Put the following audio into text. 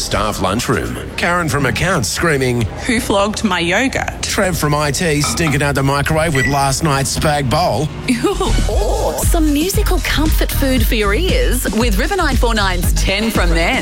staff lunchroom. Karen from accounts screaming, Who flogged my yogurt? Trev from IT stinking out the microwave with last night's spag bowl. Or some musical comfort food for your ears with River 949's 10 from Then.